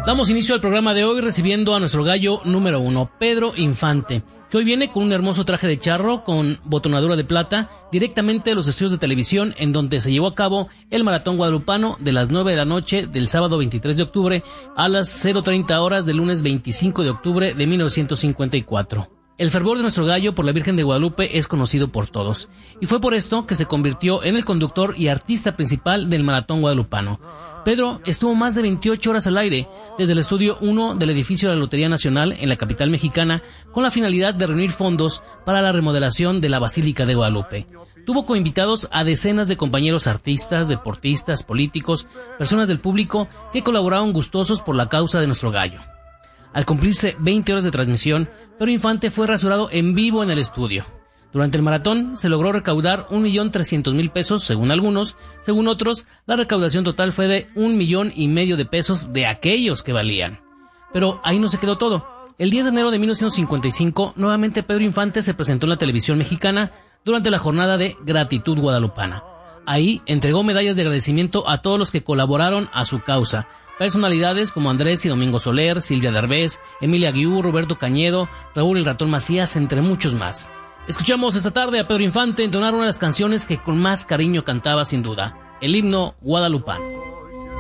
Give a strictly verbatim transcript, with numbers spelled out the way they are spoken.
Damos inicio al programa de hoy recibiendo a nuestro gallo número uno, Pedro Infante, que hoy viene con un hermoso traje de charro con botonadura de plata directamente de los estudios de televisión en donde se llevó a cabo el Maratón Guadalupano de las nueve de la noche del sábado veintitrés de octubre a las cero treinta horas del lunes veinticinco de octubre de mil novecientos cincuenta y cuatro. El fervor de nuestro gallo por la Virgen de Guadalupe es conocido por todos, y fue por esto que se convirtió en el conductor y artista principal del Maratón Guadalupano. Pedro estuvo más de veintiocho horas al aire desde el estudio uno del edificio de la Lotería Nacional en la capital mexicana con la finalidad de reunir fondos para la remodelación de la Basílica de Guadalupe. Tuvo coinvitados a decenas de compañeros artistas, deportistas, políticos, personas del público que colaboraron gustosos por la causa de nuestro gallo. Al cumplirse veinte horas de transmisión, Pedro Infante fue rasurado en vivo en el estudio. Durante el maratón se logró recaudar un millón trescientos mil pesos, según algunos. Según otros, la recaudación total fue de un millón y medio de pesos de aquellos que valían. Pero ahí no se quedó todo. El diez de enero de mil novecientos cincuenta y cinco, nuevamente Pedro Infante se presentó en la televisión mexicana durante la jornada de Gratitud Guadalupana. Ahí entregó medallas de agradecimiento a todos los que colaboraron a su causa. Personalidades como Andrés y Domingo Soler, Silvia Derbez, Emilia Guiú, Roberto Cañedo, Raúl el Ratón Macías, entre muchos más. Escuchamos esta tarde a Pedro Infante entonar una de las canciones que con más cariño cantaba sin duda, el himno guadalupano.